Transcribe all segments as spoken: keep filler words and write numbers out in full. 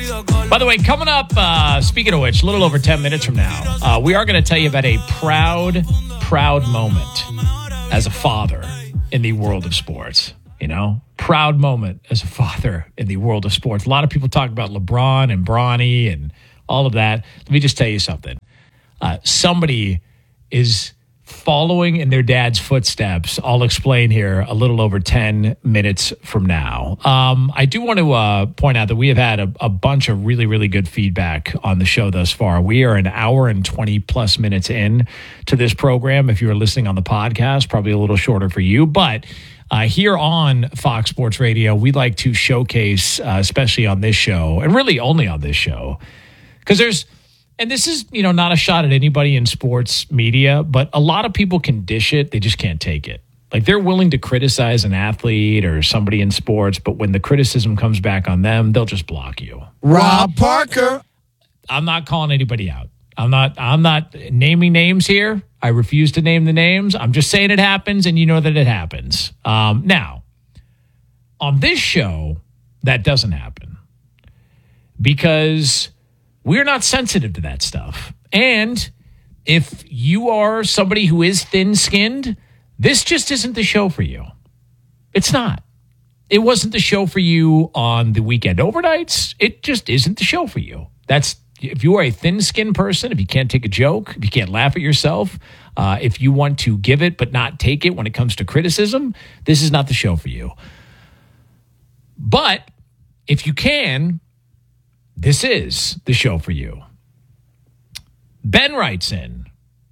By the way, coming up, uh, speaking of which, a little over ten minutes from now, uh, we are going to tell you about a proud, proud moment as a father in the world of sports. You know, proud moment as a father in the world of sports. A lot of people talk about LeBron and Bronny and all of that. Let me just tell you something. Uh, somebody is following in their dad's footsteps. I'll explain here a little over ten minutes from now. Um, I do want to uh, point out that we have had a, a bunch of really, really good feedback on the show thus far. We are an hour and twenty plus minutes in to this program. If you're listening on the podcast, probably a little shorter for you. But uh, here on Fox Sports Radio, we like to showcase, uh, especially on this show, and really only on this show, because there's And this is, you know, not a shot at anybody in sports media, but a lot of people can dish it. They just can't take it. Like, they're willing to criticize an athlete or somebody in sports, but when the criticism comes back on them, they'll just block you. Rob Parker. I'm not calling anybody out. I'm not, I'm not naming names here. I refuse to name the names. I'm just saying it happens, and you know that it happens. Um, now, on this show, that doesn't happen because we're not sensitive to that stuff. And if you are somebody who is thin-skinned, this just isn't the show for you. It's not. It wasn't the show for you on the weekend overnights. It just isn't the show for you. That's if you are a thin-skinned person, if you can't take a joke, if you can't laugh at yourself, uh, if you want to give it but not take it when it comes to criticism, this is not the show for you. But if you can, this is the show for you. Ben writes in,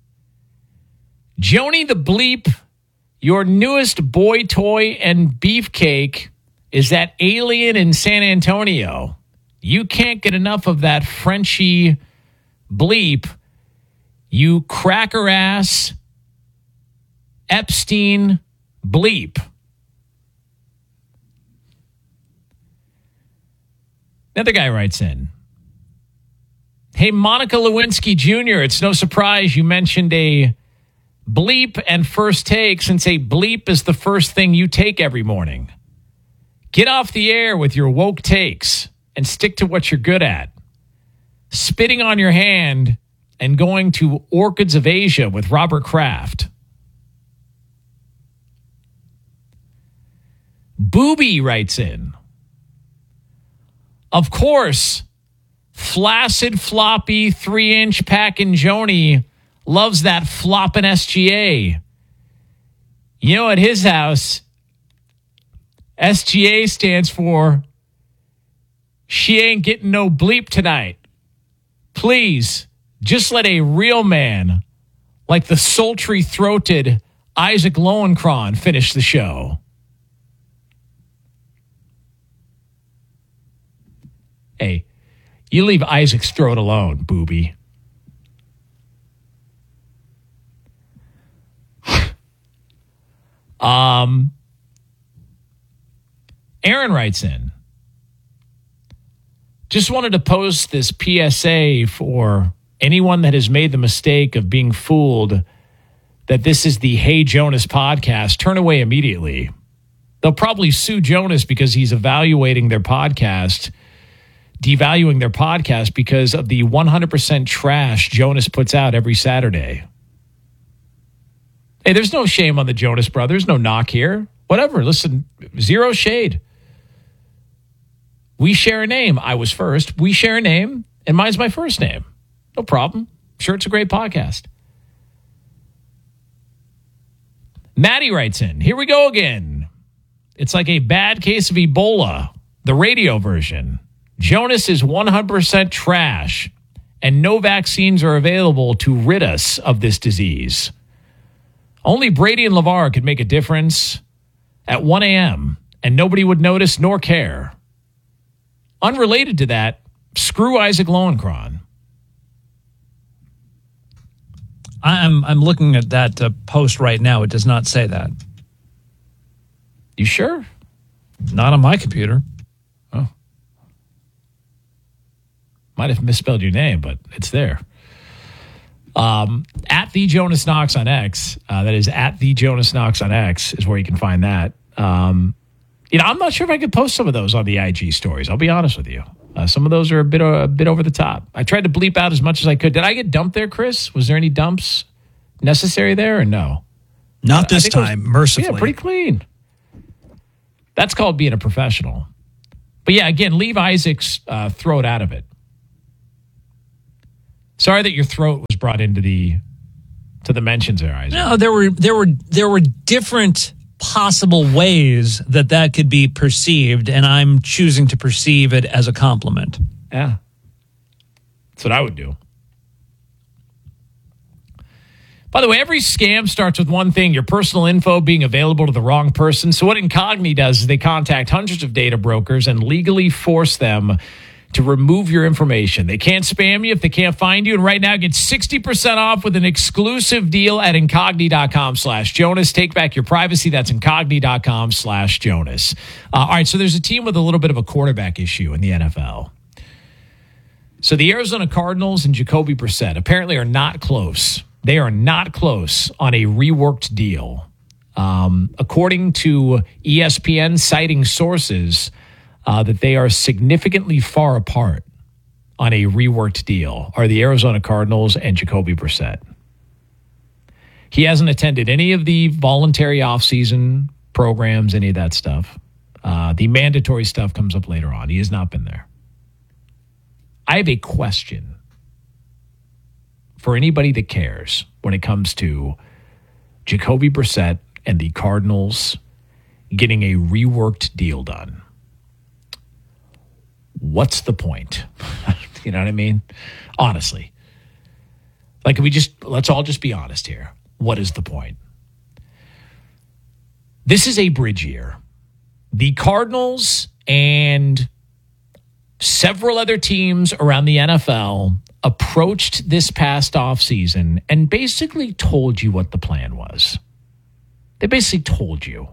Joni the Bleep, your newest boy toy and beefcake is that alien in San Antonio. You can't get enough of that Frenchie bleep. You cracker ass Epstein bleep. Another guy writes in, hey, Monica Lewinsky Junior, it's no surprise you mentioned a bleep and first take, since a bleep is the first thing you take every morning. Get off the air with your woke takes and stick to what you're good at. Spitting on your hand and going to Orchids of Asia with Robert Kraft. Booby writes in, of course, flaccid, floppy, three-inch packin' Joni loves that floppin' S G A. You know, at his house, S G A stands for she ain't getting no bleep tonight. Please, just let a real man like the sultry-throated Isaac Lowenkron finish the show. Hey, you leave Isaac's throat alone, booby. um, Aaron writes in, just wanted to post this P S A for anyone that has made the mistake of being fooled that this is the Hey Jonas podcast. Turn away immediately. They'll probably sue Jonas because he's evaluating their podcast, devaluing their podcast because of the one hundred percent trash Jonas puts out every Saturday. Hey, there's no shame on the Jonas Brothers. No knock here. Whatever. Listen, zero shade. We share a name. I was first. We share a name, and mine's my first name. No problem. Sure, it's a great podcast. Maddie writes in, here we go again. It's like a bad case of Ebola, the radio version. Jonas is one hundred percent trash, and no vaccines are available to rid us of this disease. Only Brady and LeVar could make a difference at one a.m., and nobody would notice nor care. Unrelated to that, screw Isaac Lowenkron. I'm I'm looking at that uh, post right now. It does not say that. You sure? Not on my computer. Oh. Might have misspelled your name, but it's there. Um, at the Jonas Knox on X, uh, that is at the Jonas Knox on X is where you can find that. Um, You know, I'm not sure if I could post some of those on the I G stories. I'll be honest with you. Uh, some of those are a bit a bit over the top. I tried to bleep out as much as I could. Did I get dumped there, Chris? Was there any dumps necessary there or no? Not this time, was, mercifully. Yeah, pretty clean. That's called being a professional. But yeah, again, leave Isaac's uh, throat out of it. Sorry that your throat was brought into the to the mentions there, Isaac. No, there were there were there were different possible ways that that could be perceived, and I'm choosing to perceive it as a compliment. Yeah, that's what I would do. By the way, every scam starts with one thing, your personal info being available to the wrong person. So what Incogni does is they contact hundreds of data brokers and legally force them to remove your information. They can't spam you if they can't find you. And right now, get sixty percent off with an exclusive deal at Incogni.com slash Jonas. Take back your privacy. That's Incogni.com slash Jonas. Uh, all right, so there's a team with a little bit of a quarterback issue in the N F L. So the Arizona Cardinals and Jacoby Brissett apparently are not close. They are not close on a reworked deal. Um, according to E S P N citing sources, uh, that they are significantly far apart on a reworked deal are the Arizona Cardinals and Jacoby Brissett. He hasn't attended any of the voluntary offseason programs, any of that stuff. Uh, the mandatory stuff comes up later on. He has not been there. I have a question for anybody that cares when it comes to Jacoby Brissett and the Cardinals getting a reworked deal done. What's the point? You know what I mean? Honestly. Like, we just, let's all just be honest here. What is the point? This is a bridge year. The Cardinals and several other teams around the N F L approached this past offseason and basically told you what the plan was. They basically told you.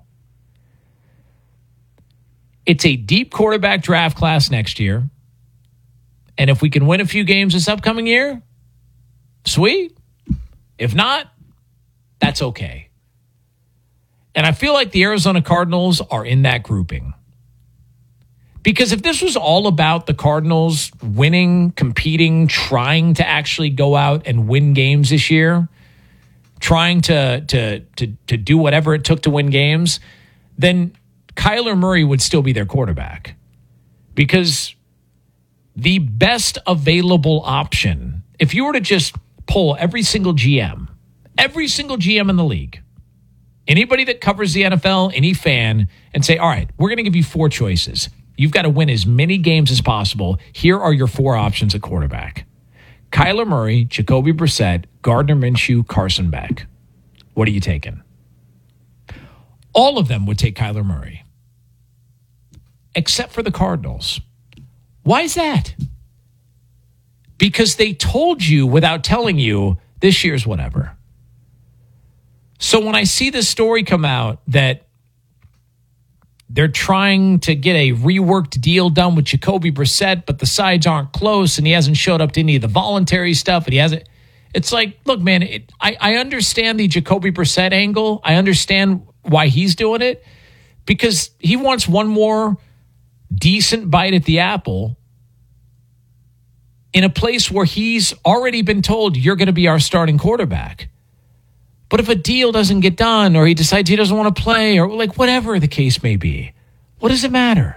It's a deep quarterback draft class next year. And if we can win a few games this upcoming year, sweet. If not, that's okay. And I feel like the Arizona Cardinals are in that grouping. Because if this was all about the Cardinals winning, competing, trying to actually go out and win games this year, trying to to to to do whatever it took to win games, then Kyler Murray would still be their quarterback. Because the best available option, if you were to just poll every single G M, every single G M in the league, anybody that covers the N F L, any fan, and say, all right, we're going to give you four choices. You've got to win as many games as possible. Here are your four options at quarterback. Kyler Murray, Jacoby Brissett, Gardner Minshew, Carson Beck. What are you taking? All of them would take Kyler Murray. Except for the Cardinals. Why is that? Because they told you without telling you this year's whatever. So when I see this story come out that they're trying to get a reworked deal done with Jacoby Brissett, but the sides aren't close, and he hasn't showed up to any of the voluntary stuff, and he hasn't. It's like, look, man, it, I, I understand the Jacoby Brissett angle. I understand why he's doing it, because he wants one more decent bite at the apple in a place where he's already been told you're going to be our starting quarterback. But if a deal doesn't get done, or he decides he doesn't want to play, or like whatever the case may be, what does it matter?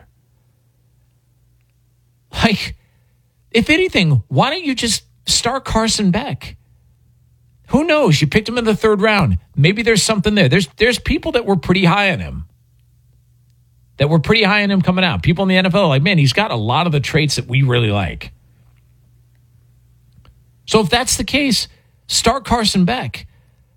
Like, if anything, why don't you just start Carson Beck? Who knows? You picked him in the third round. Maybe there's something there. There's there's people that were pretty high on him. That were pretty high on him coming out. People in the N F L are like, man, he's got a lot of the traits that we really like. So if that's the case, start Carson Beck.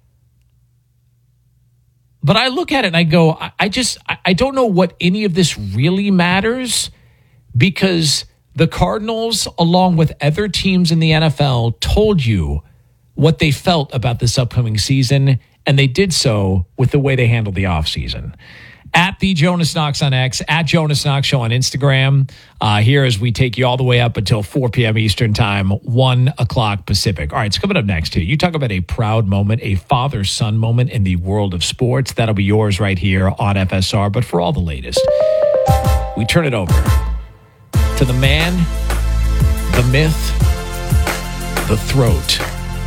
But I look at it and I go, I, I just, I, I don't know what any of this really matters, because the Cardinals, along with other teams in the N F L, told you what they felt about this upcoming season, and they did so with the way they handled the offseason. At the Jonas Knox on X, at Jonas Knox Show on Instagram. Uh, here as we take you all the way up until four p.m. Eastern Time, one o'clock Pacific. All right, it's coming up next here. You talk about a proud moment, a father-son moment in the world of sports. That'll be yours right here on F S R. But for all the latest, we turn it over to the man, the myth, the throat,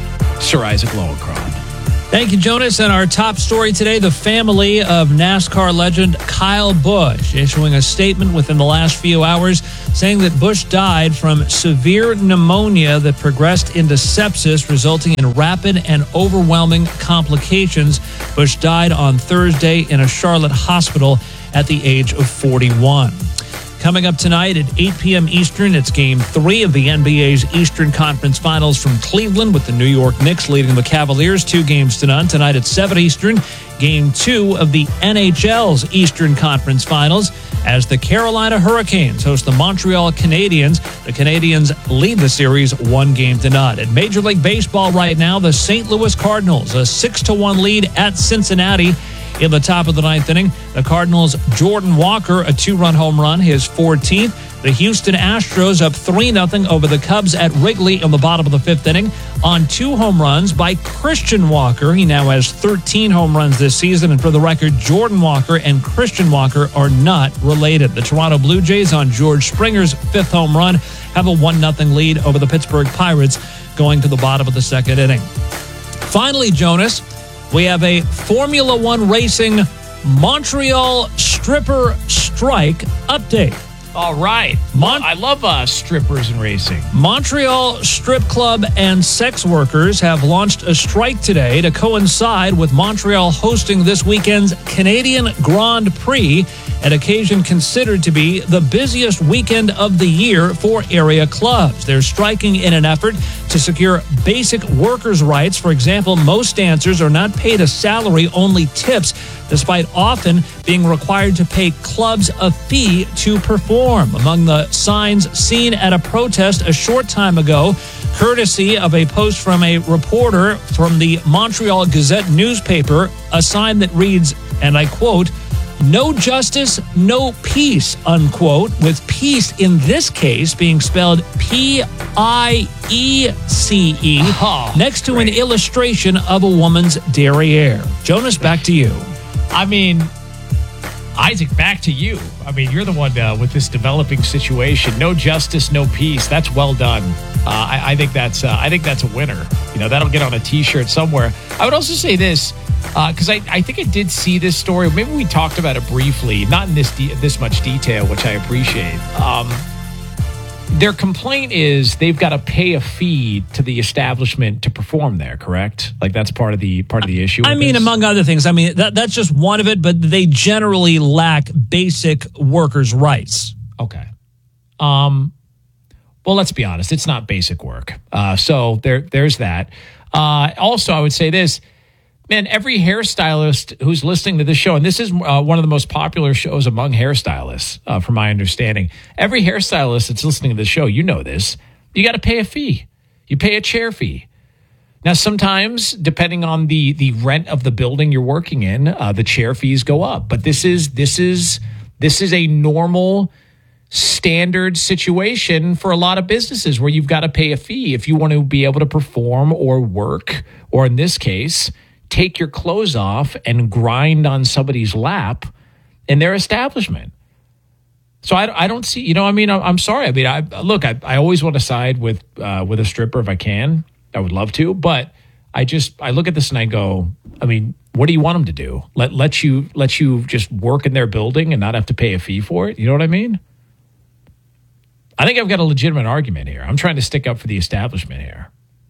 Sir Isaac Lowenkron. Thank you, Jonas. And our top story today, the family of NASCAR legend Kyle Busch issuing a statement within the last few hours saying that Busch died from severe pneumonia that progressed into sepsis, resulting in rapid and overwhelming complications. Busch died on Thursday in a Charlotte hospital at the age of forty-one. Coming up tonight at eight p.m. Eastern, it's Game three of the N B A's Eastern Conference Finals from Cleveland, with the New York Knicks leading the Cavaliers two games to none. Tonight at seven Eastern, Game two of the N H L's Eastern Conference Finals, as the Carolina Hurricanes host the Montreal Canadiens. The Canadiens lead the series one game to none. At Major League Baseball right now, the Saint Louis Cardinals, a six to one lead at Cincinnati. In the top of the ninth inning, the Cardinals' Jordan Walker, a two-run home run, his fourteenth. The Houston Astros up three nothing over the Cubs at Wrigley in the bottom of the fifth inning on two home runs by Christian Walker. He now has thirteen home runs this season. And for the record, Jordan Walker and Christian Walker are not related. The Toronto Blue Jays, on George Springer's fifth home run, have a one nothing lead over the Pittsburgh Pirates going to the bottom of the second inning. Finally, Jonas, we have a Formula One racing Montreal stripper strike update. All right. Mon- I love uh, strippers and racing. Montreal Strip Club and sex workers have launched a strike today to coincide with Montreal hosting this weekend's Canadian Grand Prix, an occasion considered to be the busiest weekend of the year for area clubs. They're striking in an effort to secure basic workers' rights. For example, most dancers are not paid a salary, only tips, despite often being required to pay clubs a fee to perform. Among the signs seen at a protest a short time ago, courtesy of a post from a reporter from the Montreal Gazette newspaper, a sign that reads, and I quote, "No justice, no peace," unquote, with peace in this case being spelled P I E C E, oh, next to great. an illustration of a woman's derriere. Jonas, back to you. I mean, Isaac, back to you. I mean, you're the one uh, with this developing situation. No justice, no peace. That's well done. Uh, I, I think that's uh, I think that's a winner. You know, that'll get on a T-shirt somewhere. I would also say this, because uh, I, I think I did see this story. Maybe we talked about it briefly, not in this de- this much detail, which I appreciate. Um, their complaint is they've got to pay a fee to the establishment to perform there. Correct? Like that's part of the part of the issue. I mean, this. among other things. I mean, that that's just one of it. But they generally lack basic workers' rights. Okay. Um. Well, let's be honest. It's not basic work. Uh, so there, there's that. Uh, also, I would say this. Man, every hairstylist who's listening to this show, and this is uh, one of the most popular shows among hairstylists, uh, from my understanding. Every hairstylist that's listening to this show, you know this. You got to pay a fee. You pay a chair fee. Now, sometimes, depending on the the rent of the building you're working in, uh, the chair fees go up. But this is this is this is a normal, standard situation for a lot of businesses where you've got to pay a fee if you want to be able to perform or work, or in this case, take your clothes off and grind on somebody's lap in their establishment. So I, I don't see, you know, I mean, I'm, I'm sorry. I mean, I look, I, I always want to side with uh, with a stripper if I can. I would love to, but I just, I look at this and I go, I mean, what do you want them to do? Let let you let you just work in their building and not have to pay a fee for it? You know what I mean? I think I've got a legitimate argument here. I'm trying to stick up for the establishment here.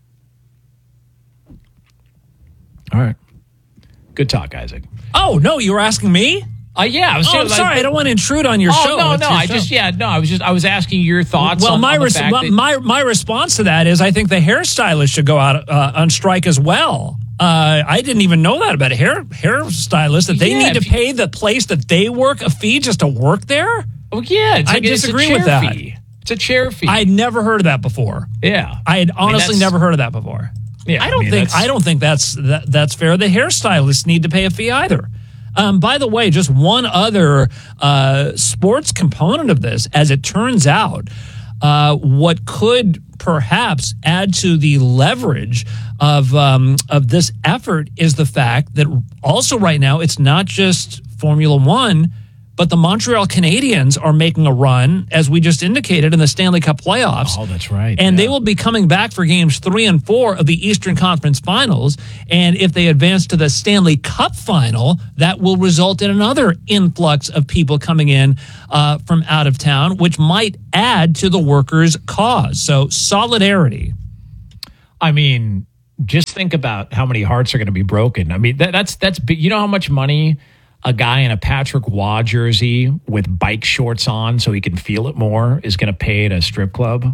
All right. Good talk, Isaac. Oh, no, you were asking me? Uh, yeah. I was oh, saying, I'm like, sorry. I don't want to intrude on your oh, show. no, It's no. your I show. just, yeah, no, I was just, I was asking your thoughts Well, on, my, on the res- fact that, my, my response to that is I think the hairstylist should go out uh, on strike as well. Uh, I didn't even know that about a hair hairstylist, that they Yeah, need to if you- pay the place that they work a fee just to work there. well, yeah. It's I like, it's a disagree chair with that. fee. It's a chair fee. I'd never heard of that before. yeah. I had honestly that's- never heard of that before. Yeah, I don't I mean, think that's- I don't think that's that, that's fair. The hairstylists need to pay a fee either. Um, by the way, just one other uh, sports component of this, as it turns out, uh, what could perhaps add to the leverage of um, of this effort is the fact that also right now it's not just Formula One, but the Montreal Canadiens are making a run, as we just indicated, in the Stanley Cup playoffs. Oh, that's right. And yeah. they will be coming back for games three and four of the Eastern Conference Finals. And if they advance to the Stanley Cup final, that will result in another influx of people coming in uh, from out of town, which might add to the workers' cause. So solidarity. I mean, just think about how many hearts are going to be broken. I mean, that, that's that's big. You know how much money a guy in a Patrick Waugh jersey with bike shorts on so he can feel it more is going to pay at a strip club?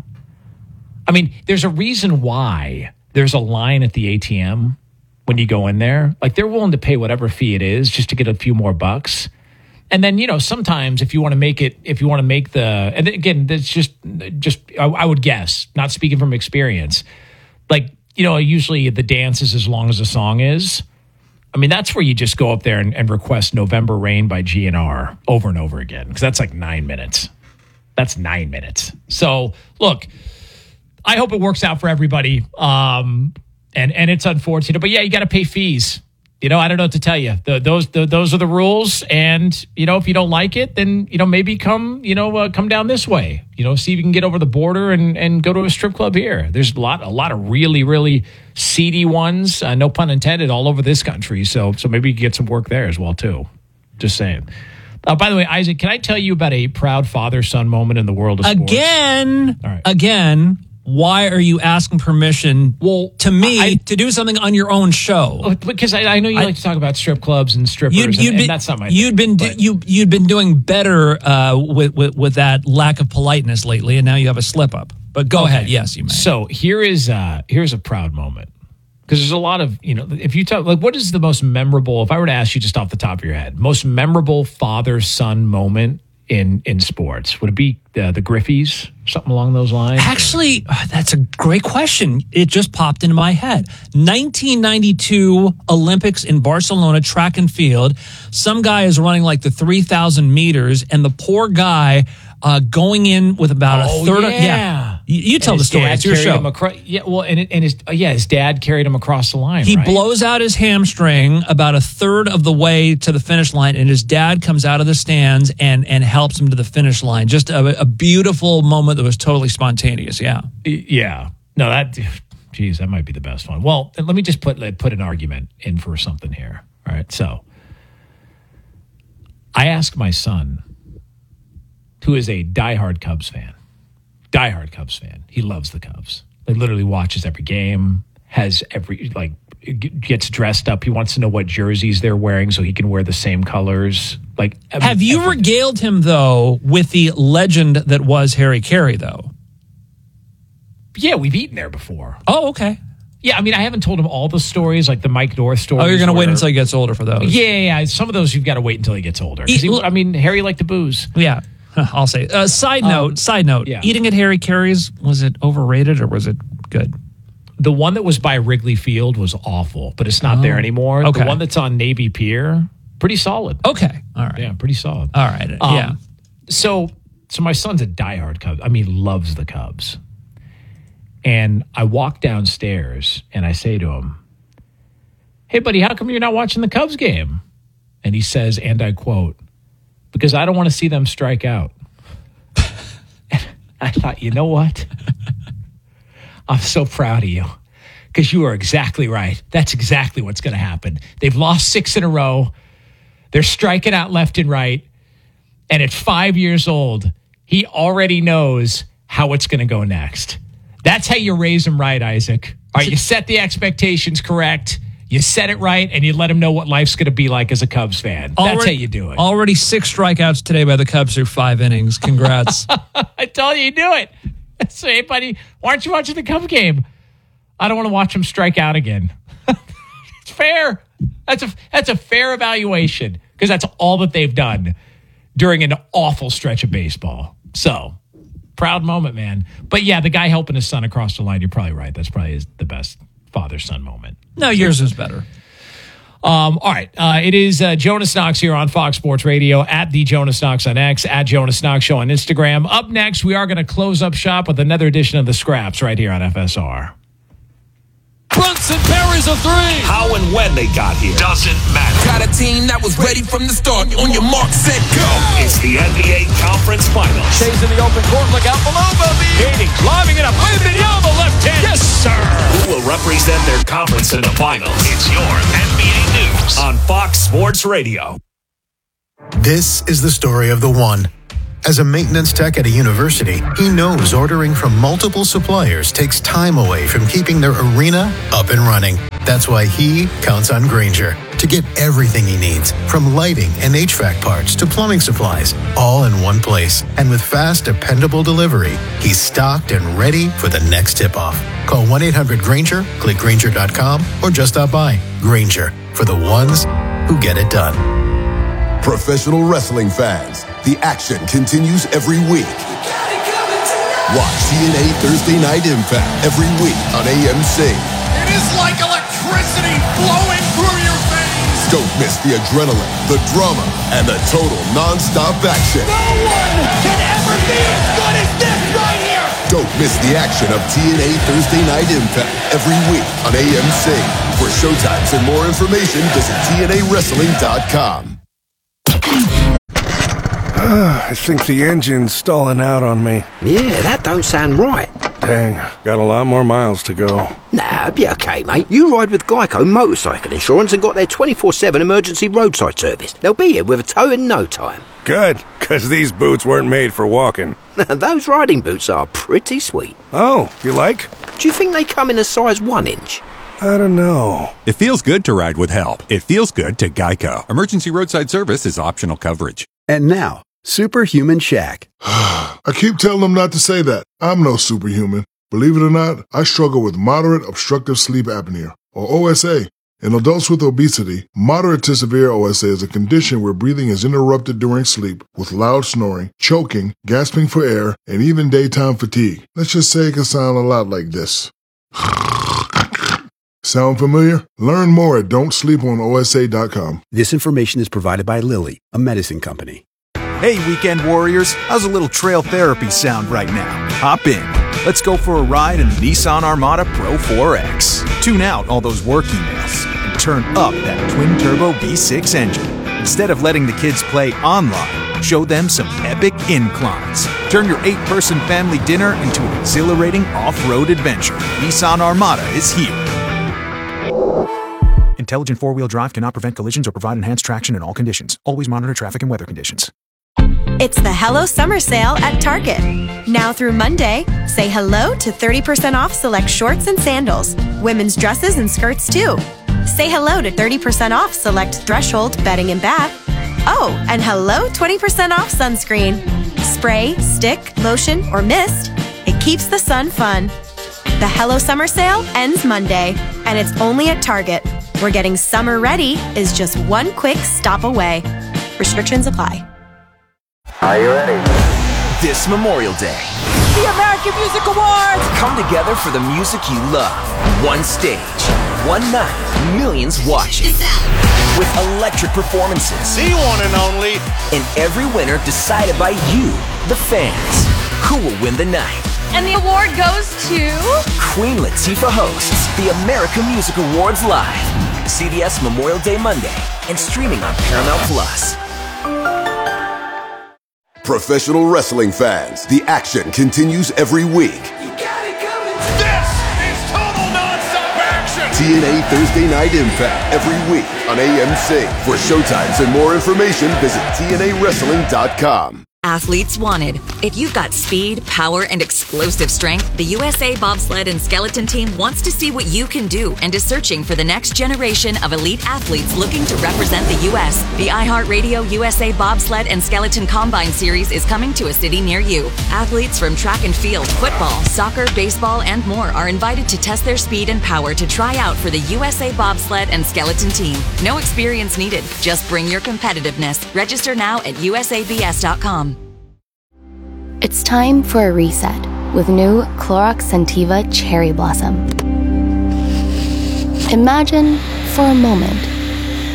I mean, there's a reason why there's a line at the A T M when you go in there. Like, they're willing to pay whatever fee it is just to get a few more bucks. And then, you know, sometimes if you want to make it, if you want to make the, and again, that's just, just I, I would guess, not speaking from experience, like, you know, usually the dance is as long as the song is. I mean, that's where you just go up there and, and request November Rain by G N R over and over again, because that's like nine minutes. That's nine minutes. So, look, I hope it works out for everybody. Um, and, and it's unfortunate. But, yeah, you got to pay fees. You know, I don't know what to tell you. The, those the, those are the rules. And, you know, if you don't like it, then, you know, maybe come, you know, uh, come down this way. You know, see if you can get over the border and, and go to a strip club here. There's a lot, a lot of really, really seedy ones, uh, no pun intended, all over this country. So so maybe you can get some work there as well, too. Just saying. Uh, by the way, Isaac, can I tell you about a proud father-son moment in the world of sports? Again, All right. again, why are you asking permission Well, to me I- to do something on your own show? Because I, I know you I- like to talk about strip clubs and strippers, You'd, and, you'd and been, that's not my you'd thing, been do, but- you you'd been doing better uh, with, with with that lack of politeness lately, and now you have a slip up. But go Okay. ahead, yes, you may. So here is uh, here's a proud moment, because there's a lot of, you know, if you talk, like, what is the most memorable, if I were to ask you just off the top of your head, most memorable father-son moment in in sports? Would it be the, the Griffies, something along those lines? Actually, uh, that's a great question. It just popped into my head. nineteen ninety-two Olympics in Barcelona, track and field. Some guy is running like the three thousand meters, and the poor guy uh, going in with about Oh, a third. yeah. Of, yeah. You, you tell And the his story. dad It's your carried show. him across, yeah, well, and, it, and his uh, yeah, his dad carried him across the line. He right? blows out his hamstring about a third of the way to the finish line, and his dad comes out of the stands and and helps him to the finish line. Just a, a beautiful moment that was totally spontaneous. Yeah. Yeah. No, that, geez, that might be the best one. Well, let me just put put an argument in for something here. All right. So I asked my son, who is a diehard Cubs fan, diehard Cubs fan. He loves the Cubs. He literally watches every game, has every, like, gets dressed up. He wants to know what jerseys they're wearing so he can wear the same colors. Like, Have you everything. regaled him, though, with the legend that was Harry Carey, though? Yeah, we've eaten there before. Oh, okay. Yeah, I mean, I haven't told him all the stories, like the Mike North stories. Oh, you're going to wait where- until he gets older for those. Yeah, yeah, yeah. Some of those you've got to wait until he gets older. 'Cause he, Eat- I mean, Harry liked the booze. Yeah. I'll say. Uh, side note, Um, side note. yeah. Eating at Harry Carey's, was it overrated or was it good? The one that was by Wrigley Field was awful, but it's not there anymore. okay. The one that's on Navy Pier, pretty solid. Okay. All right. Yeah, pretty solid. All right. Um, yeah. So, so my son's a diehard Cubs. I mean, loves the Cubs. And I walk downstairs and I say to him, "Hey, buddy, how come you're not watching the Cubs game?" And he says, and I quote, "Because I don't want to see them strike out." I thought, you know what? I'm so proud of you, because you are exactly right. That's exactly what's going to happen. They've lost six in a row. They're striking out left and right. And at five years old, he already knows how it's going to go next. That's how you raise him right, Isaac. All right, you set the expectations correct. You set it right, and you let him know what life's going to be like as a Cubs fan. That's Already- how you do it. Already six strikeouts today by the Cubs through five innings. Congrats. I told you, you do it. So, hey, buddy, why aren't you watching the Cubs game? I don't want to watch them strike out again. It's fair. That's a that's a fair evaluation, because that's all that they've done during an awful stretch of baseball. So, proud moment, man. But yeah, the guy helping his son across the line, you're probably right. That's probably his, the best father-son moment. No, yours is better. Um, all right. Uh, it is uh, Jonas Knox here on Fox Sports Radio, at the Jonas Knox on X, at Jonas Knox Show on Instagram. Up next, we are going to close up shop with another edition of The Scraps right here on F S R. Brunson parries a three. How and when they got here doesn't matter. Got a team that was ready from the start. On your mark, set, go. It's the N B A Conference Finals. Chase in the open court. Look out below, Bobby. Hating, lobbing it up. Wembanyama left hand. Yes, sir. Who will represent their conference in the finals? It's your N B A News on Fox Sports Radio. This is the story of the one. As a maintenance tech at a university, he knows ordering from multiple suppliers takes time away from keeping their arena up and running. That's why he counts on Grainger to get everything he needs, from lighting and H V A C parts to plumbing supplies, all in one place. And with fast, dependable delivery, he's stocked and ready for the next tip-off. Call one eight hundred Grainger, click Grainger dot com, or just stop by. Grainger, for the ones who get it done. Professional wrestling fans, the action continues every week. Watch T N A Thursday Night Impact every week on A M C. It is like electricity flowing through your veins. Don't miss the adrenaline, the drama, and the total non-stop action. No one can ever be as good as this right here. Don't miss the action of T N A Thursday Night Impact every week on A M C. For showtimes and more information, visit T N A wrestling dot com. I think the engine's stalling out on me. Yeah, that don't sound right. Dang, got a lot more miles to go. Nah, be okay, mate. You ride with Geico Motorcycle Insurance and got their twenty-four seven emergency roadside service. They'll be here with a tow in no time. Good, because these boots weren't made for walking. Those riding boots are pretty sweet. Oh, you like? Do you think they come in a size one inch? I don't know. It feels good to ride with help. It feels good to Geico. Emergency roadside service is optional coverage. And now, Superhuman Shaq. I keep telling them not to say that. I'm no superhuman. Believe it or not, I struggle with moderate obstructive sleep apnea, or O S A. In adults with obesity, moderate to severe O S A is a condition where breathing is interrupted during sleep with loud snoring, choking, gasping for air, and even daytime fatigue. Let's just say it can sound a lot like this. Sound familiar? Learn more at don't sleep on O S A dot com. This information is provided by Lilly, a medicine company. Hey, weekend warriors, how's a little trail therapy sound right now? Hop in. Let's go for a ride in the Nissan Armada Pro four X. Tune out all those work emails and turn up that twin-turbo V six engine. Instead of letting the kids play online, show them some epic inclines. Turn your eight-person family dinner into an exhilarating off-road adventure. Nissan Armada is here. Intelligent four-wheel drive cannot prevent collisions or provide enhanced traction in all conditions. Always monitor traffic and weather conditions. It's the Hello Summer Sale at Target. Now through Monday, say hello to thirty percent off select shorts and sandals, women's dresses and skirts too. Say hello to thirty percent off select Threshold bedding and bath. Oh, and hello twenty percent off sunscreen. Spray, stick, lotion, or mist. It keeps the sun fun. The Hello Summer Sale ends Monday, and it's only at Target, where getting summer ready is just one quick stop away. Restrictions apply. Are you ready? This Memorial Day, The American Music Awards! come together for the music you love. One stage, one night, millions watching. With electric performances. The one and only. And every winner decided by you, the fans. Who will win the night? And the award goes to... Queen Latifah hosts the American Music Awards live. C B S Memorial Day Monday and streaming on Paramount Plus. Professional wrestling fans, the action continues every week. This is total non-stop action. T N A Thursday Night Impact every week on A M C. For showtimes and more information, visit T N A wrestling dot com. Athletes wanted. If you've got speed, power, and explosive strength, the U S A Bobsled and Skeleton Team wants to see what you can do and is searching for the next generation of elite athletes looking to represent the U S. The iHeartRadio U S A Bobsled and Skeleton Combine Series is coming to a city near you. Athletes from track and field, football, soccer, baseball, and more are invited to test their speed and power to try out for the U S A Bobsled and Skeleton Team. No experience needed. Just bring your competitiveness. Register now at U S A B S dot com. It's time for a reset with new Clorox Scentiva Cherry Blossom. Imagine, for a moment,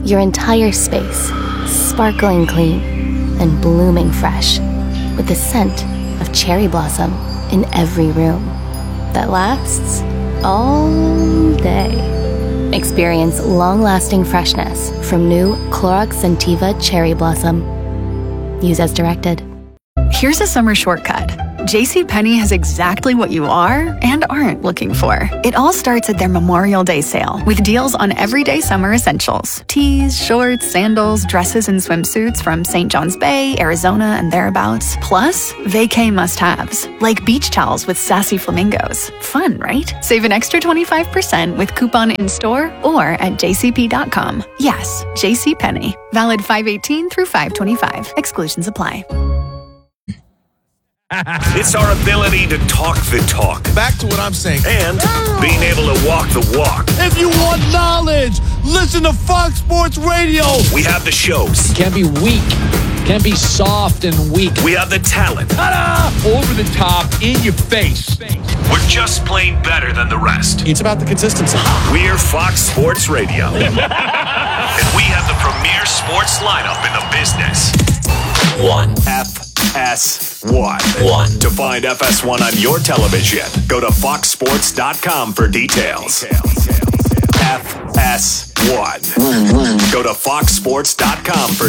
Your entire space, sparkling clean and blooming fresh, with the scent of cherry blossom in every room that lasts all day. Experience long-lasting freshness from new Clorox Scentiva Cherry Blossom. Use as directed. Here's a summer shortcut. JCPenney has exactly what you are and aren't looking for. It all starts at their Memorial Day sale with deals on everyday summer essentials. Tees, shorts, sandals, dresses, and swimsuits from Saint John's Bay, Arizona, and thereabouts. Plus, vacay must-haves, like beach towels with sassy flamingos. Fun, right? Save an extra twenty-five percent with coupon in-store or at j c p dot com. Yes, JCPenney. Valid five eighteen through five twenty-five. Exclusions apply. It's our ability to talk the talk. Back to what I'm saying. And being able to walk the walk. If you want knowledge, listen to Fox Sports Radio. We have the shows. Can't be weak. Can't be soft and weak. We have the talent. Ta-da! Over the top, in your face. We're just plain better than the rest. It's about the consistency. We're Fox Sports Radio. And we have the premier sports lineup in the business. One. F S one. One. To find F S one on your television, go to fox sports dot com for details. F S one. Go to fox sports dot com for